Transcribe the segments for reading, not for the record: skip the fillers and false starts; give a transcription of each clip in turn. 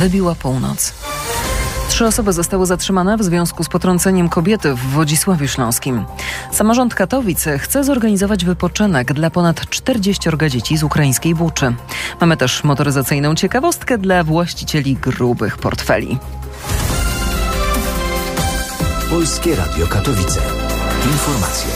wybiła północ. 3 osoby zostały zatrzymane w związku z potrąceniem kobiety w Wodzisławiu Śląskim. Samorząd Katowic chce zorganizować wypoczynek dla ponad 40 dzieci z ukraińskiej Buczy. Mamy też motoryzacyjną ciekawostkę dla właścicieli grubych portfeli. Polskie Radio Katowice. Informacje.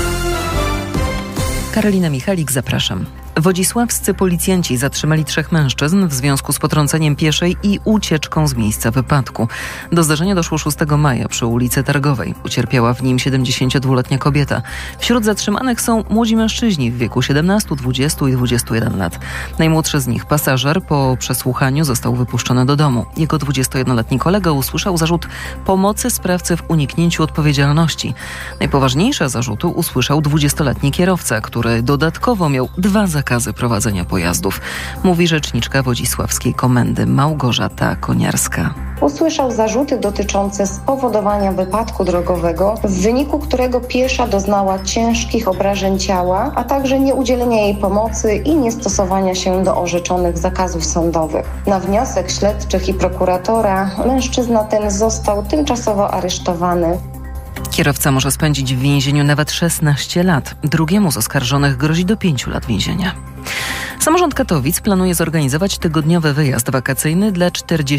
Karolina Michalik, zapraszam. Wodzisławscy policjanci zatrzymali 3 mężczyzn w związku z potrąceniem pieszej i ucieczką z miejsca wypadku. Do zdarzenia doszło 6 maja przy ulicy Targowej. Ucierpiała w nim 72-letnia kobieta. Wśród zatrzymanych są młodzi mężczyźni w wieku 17, 20 i 21 lat. Najmłodszy z nich, pasażer, po przesłuchaniu został wypuszczony do domu. Jego 21-letni kolega usłyszał zarzut pomocy sprawcy w uniknięciu odpowiedzialności. Najpoważniejsze zarzuty usłyszał 20-letni kierowca, który dodatkowo miał 2 zakazy prowadzenia pojazdów, mówi rzeczniczka Wodzisławskiej Komendy Małgorzata Koniarska. Usłyszał zarzuty dotyczące spowodowania wypadku drogowego, w wyniku którego piesza doznała ciężkich obrażeń ciała, a także nieudzielenia jej pomocy i niestosowania się do orzeczonych zakazów sądowych. Na wniosek śledczych i prokuratora mężczyzna ten został tymczasowo aresztowany. Kierowca może spędzić w więzieniu nawet 16 lat. Drugiemu z oskarżonych grozi do 5 lat więzienia. Samorząd Katowic planuje zorganizować tygodniowy wyjazd wakacyjny dla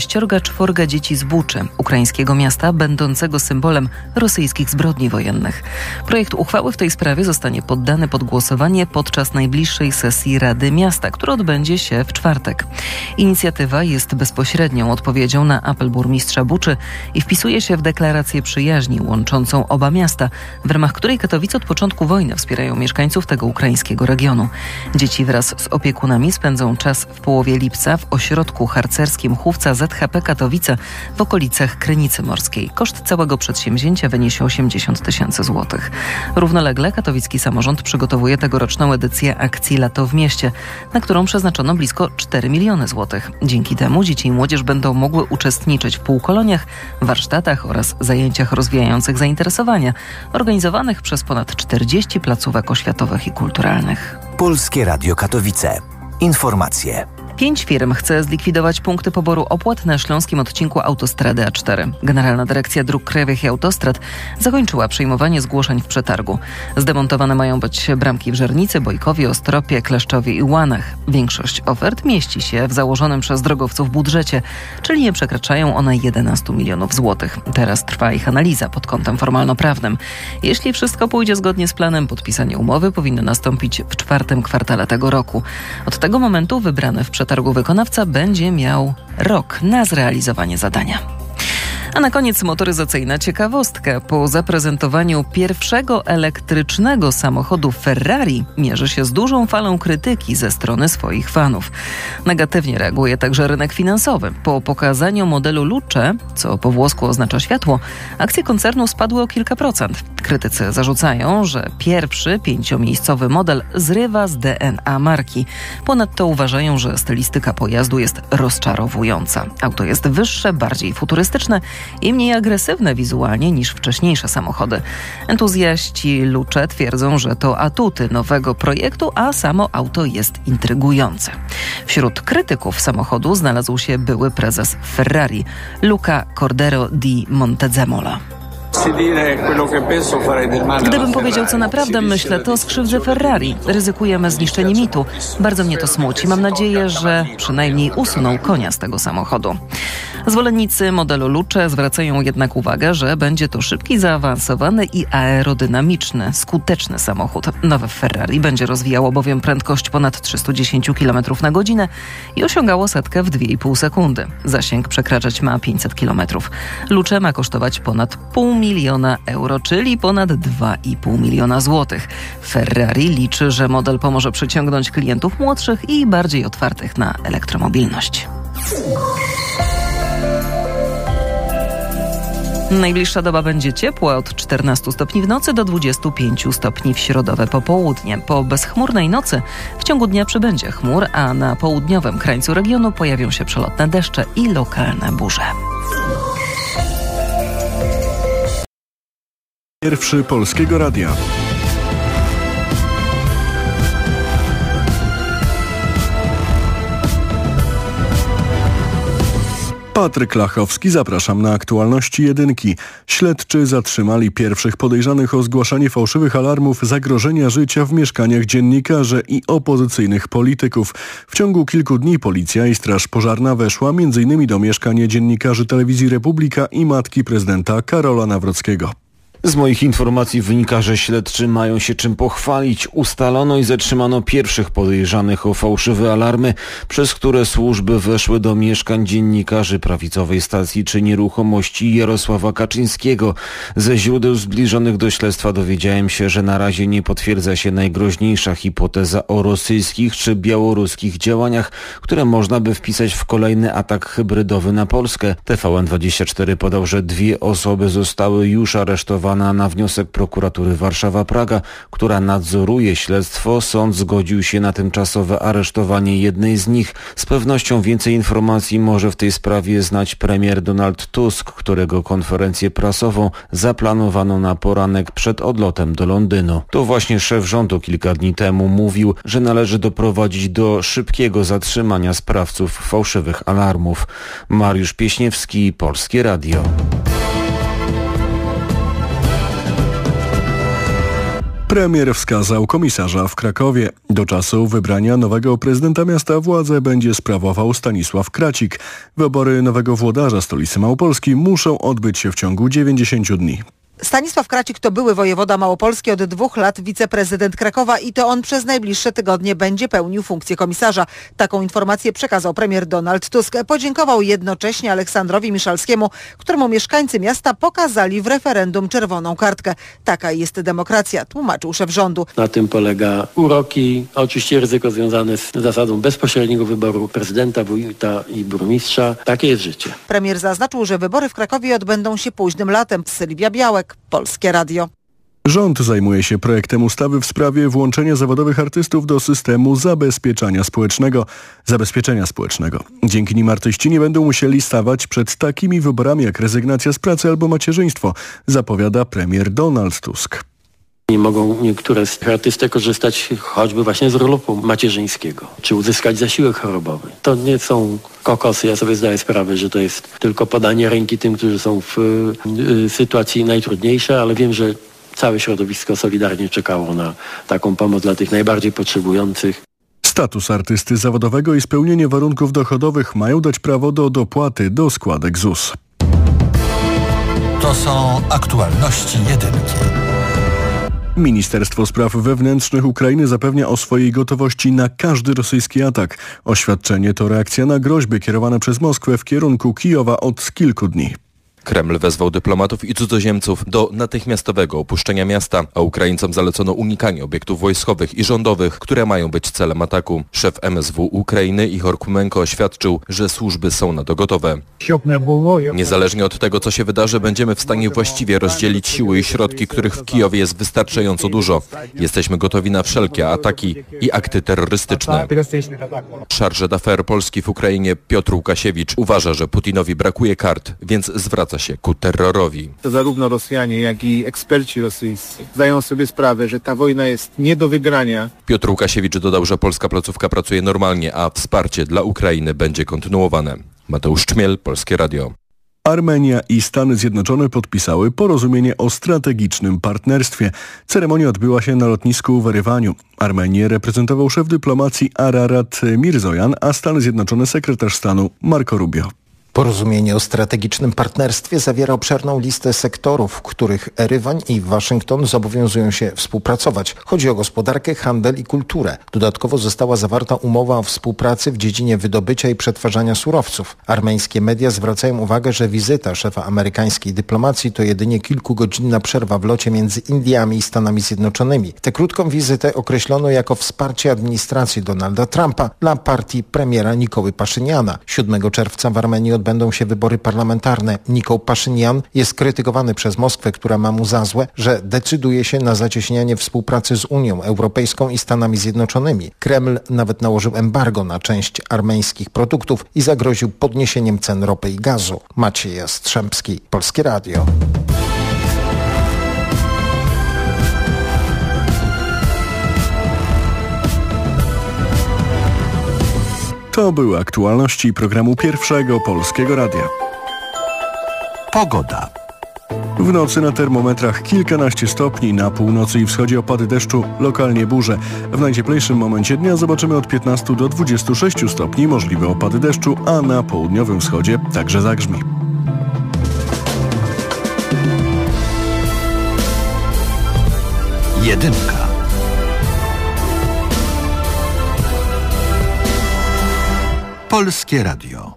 44 dzieci z Buczy, ukraińskiego miasta będącego symbolem rosyjskich zbrodni wojennych. Projekt uchwały w tej sprawie zostanie poddany pod głosowanie podczas najbliższej sesji Rady Miasta, która odbędzie się w czwartek. Inicjatywa jest bezpośrednią odpowiedzią na apel burmistrza Buczy i wpisuje się w deklarację przyjaźni łączącą oba miasta, w ramach której Katowice od początku wojny wspierają mieszkańców tego ukraińskiego regionu. Dzieci wraz z opiekunami spędzą czas w połowie lipca w ośrodku harcerskim Chówca ZHP Katowice w okolicach Krynicy Morskiej. Koszt całego przedsięwzięcia wyniesie 80 000 złotych. Równolegle katowicki samorząd przygotowuje tegoroczną edycję akcji Lato w mieście, na którą przeznaczono blisko 4 miliony złotych. Dzięki temu dzieci i młodzież będą mogły uczestniczyć w półkoloniach, warsztatach oraz zajęciach rozwijających zainteresowania, organizowanych przez ponad 40 placówek oświatowych i kulturalnych. Polskie Radio Katowice. Informacje. 5 firm chce zlikwidować punkty poboru opłat na śląskim odcinku autostrady A4. Generalna Dyrekcja Dróg Krajowych i Autostrad zakończyła przyjmowanie zgłoszeń w przetargu. Zdemontowane mają być bramki w Żernicy, Bojkowie, Ostropie, Kleszczowie i Łanach. Większość ofert mieści się w założonym przez drogowców budżecie, czyli nie przekraczają one 11 milionów złotych. Teraz trwa ich analiza pod kątem formalno-prawnym. Jeśli wszystko pójdzie zgodnie z planem, podpisanie umowy powinno nastąpić w 4. kwartale tego roku. Od tego momentu wybrany w przetargu wykonawca będzie miał rok na zrealizowanie zadania. A na koniec motoryzacyjna ciekawostka. Po zaprezentowaniu pierwszego elektrycznego samochodu Ferrari mierzy się z dużą falą krytyki ze strony swoich fanów. Negatywnie reaguje także rynek finansowy. Po pokazaniu modelu Luce, co po włosku oznacza światło, akcje koncernu spadły o kilka procent. Krytycy zarzucają, że pierwszy 5-miejscowy model zrywa z DNA marki. Ponadto uważają, że stylistyka pojazdu jest rozczarowująca. Auto jest wyższe, bardziej futurystyczne i mniej agresywne wizualnie niż wcześniejsze samochody. Entuzjaści Luce twierdzą, że to atuty nowego projektu, a samo auto jest intrygujące. Wśród krytyków samochodu znalazł się były prezes Ferrari, Luca Cordero di Montezemola. Gdybym powiedział, co naprawdę myślę, to skrzywdzę Ferrari. Ryzykujemy zniszczenie mitu. Bardzo mnie to smuci. Mam nadzieję, że przynajmniej usuną konia z tego samochodu. Zwolennicy modelu Luce zwracają jednak uwagę, że będzie to szybki, zaawansowany i aerodynamiczny, skuteczny samochód. Nowe Ferrari będzie rozwijało bowiem prędkość ponad 310 km na godzinę i osiągało setkę w 2,5 sekundy. Zasięg przekraczać ma 500 km. Luce ma kosztować ponad 500 000 euro, czyli ponad 2,5 miliona złotych. Ferrari liczy, że model pomoże przyciągnąć klientów młodszych i bardziej otwartych na elektromobilność. Najbliższa doba będzie ciepła, od 14 stopni w nocy do 25 stopni w środowe popołudnie. Po bezchmurnej nocy w ciągu dnia przybędzie chmur, a na południowym krańcu regionu pojawią się przelotne deszcze i lokalne burze. Pierwszy Polskiego Radia. Patryk Lachowski, zapraszam na aktualności jedynki. Śledczy zatrzymali pierwszych podejrzanych o zgłaszanie fałszywych alarmów zagrożenia życia w mieszkaniach dziennikarzy i opozycyjnych polityków. W ciągu kilku dni policja i Straż Pożarna weszła m.in. do mieszkania dziennikarzy Telewizji Republika i matki prezydenta Karola Nawrockiego. Z moich informacji wynika, że śledczy mają się czym pochwalić. Ustalono i zatrzymano pierwszych podejrzanych o fałszywe alarmy, przez które służby weszły do mieszkań dziennikarzy prawicowej stacji czy nieruchomości Jarosława Kaczyńskiego. Ze źródeł zbliżonych do śledztwa dowiedziałem się, że na razie nie potwierdza się najgroźniejsza hipoteza o rosyjskich czy białoruskich działaniach, które można by wpisać w kolejny atak hybrydowy na Polskę. TVN24 podał, że 2 osoby zostały już aresztowane na wniosek prokuratury Warszawa-Praga, która nadzoruje śledztwo. Sąd zgodził się na tymczasowe aresztowanie jednej z nich. Z pewnością więcej informacji może w tej sprawie znać premier Donald Tusk, którego konferencję prasową zaplanowano na poranek przed odlotem do Londynu. To właśnie szef rządu kilka dni temu mówił, że należy doprowadzić do szybkiego zatrzymania sprawców fałszywych alarmów. Mariusz Pieśniewski, Polskie Radio. Premier wskazał komisarza w Krakowie. Do czasu wybrania nowego prezydenta miasta władzę będzie sprawował Stanisław Kracik. Wybory nowego włodarza stolicy Małopolski muszą odbyć się w ciągu 90 dni. Stanisław Kracik to były wojewoda małopolski, od 2 lat wiceprezydent Krakowa i to on przez najbliższe tygodnie będzie pełnił funkcję komisarza. Taką informację przekazał premier Donald Tusk. Podziękował jednocześnie Aleksandrowi Miszalskiemu, któremu mieszkańcy miasta pokazali w referendum czerwoną kartkę. Taka jest demokracja, tłumaczył szef rządu. Na tym polega uroki, oczywiście ryzyko związane z zasadą bezpośredniego wyboru prezydenta, wójta i burmistrza. Takie jest życie. Premier zaznaczył, że wybory w Krakowie odbędą się późnym latem. Sylwia Białek, Polskie Radio. Rząd zajmuje się projektem ustawy w sprawie włączenia zawodowych artystów do systemu zabezpieczenia społecznego. Dzięki nim artyści nie będą musieli stawać przed takimi wyborami jak rezygnacja z pracy albo macierzyństwo, zapowiada premier Donald Tusk. Nie mogą niektóre z artystek korzystać choćby właśnie z urlopu macierzyńskiego, czy uzyskać zasiłek chorobowy. To nie są kokosy, ja sobie zdaję sprawę, że to jest tylko podanie ręki tym, którzy są w sytuacji najtrudniejszej, ale wiem, że całe środowisko solidarnie czekało na taką pomoc dla tych najbardziej potrzebujących. Status artysty zawodowego i spełnienie warunków dochodowych mają dać prawo do dopłaty do składek ZUS. To są aktualności jedynki. Ministerstwo Spraw Wewnętrznych Ukrainy zapewnia o swojej gotowości na każdy rosyjski atak. Oświadczenie to reakcja na groźby kierowane przez Moskwę w kierunku Kijowa od kilku dni. Kreml wezwał dyplomatów i cudzoziemców do natychmiastowego opuszczenia miasta, a Ukraińcom zalecono unikanie obiektów wojskowych i rządowych, które mają być celem ataku. Szef MSW Ukrainy Ihor Kumenko oświadczył, że służby są na to gotowe. Niezależnie od tego, co się wydarzy, będziemy w stanie właściwie rozdzielić siły i środki, których w Kijowie jest wystarczająco dużo. Jesteśmy gotowi na wszelkie ataki i akty terrorystyczne. Chargé d'affaires Polski w Ukrainie Piotr Łukasiewicz uważa, że Putinowi brakuje kart, więc zwraca się ku terrorowi. To zarówno Rosjanie, jak i eksperci rosyjscy zdają sobie sprawę, że ta wojna jest nie do wygrania. Piotr Łukasiewicz dodał, że polska placówka pracuje normalnie, a wsparcie dla Ukrainy będzie kontynuowane. Mateusz Czmiel, Polskie Radio. Armenia i Stany Zjednoczone podpisały porozumienie o strategicznym partnerstwie. Ceremonia odbyła się na lotnisku w Erywaniu. Armenię reprezentował szef dyplomacji Ararat Mirzoyan, a Stany Zjednoczone sekretarz stanu Marco Rubio. Porozumienie o strategicznym partnerstwie zawiera obszerną listę sektorów, w których Erywan i Waszyngton zobowiązują się współpracować. Chodzi o gospodarkę, handel i kulturę. Dodatkowo została zawarta umowa o współpracy w dziedzinie wydobycia i przetwarzania surowców. Armeńskie media zwracają uwagę, że wizyta szefa amerykańskiej dyplomacji to jedynie kilkugodzinna przerwa w locie między Indiami i Stanami Zjednoczonymi. Tę krótką wizytę określono jako wsparcie administracji Donalda Trumpa dla partii premiera Nikoły Paszyniana. 7 czerwca w Armenii odbędą się wybory parlamentarne. Nikol Paszynian jest krytykowany przez Moskwę, która ma mu za złe, że decyduje się na zacieśnianie współpracy z Unią Europejską i Stanami Zjednoczonymi. Kreml nawet nałożył embargo na część armeńskich produktów i zagroził podniesieniem cen ropy i gazu. Maciej Jastrzębski, Polskie Radio. To były aktualności programu Pierwszego Polskiego Radia. Pogoda. W nocy na termometrach kilkanaście stopni, na północy i wschodzie opady deszczu, lokalnie burze. W najcieplejszym momencie dnia zobaczymy od 15 do 26 stopni, możliwe opady deszczu, a na południowym wschodzie także zagrzmi. Jedynka. Polskie Radio.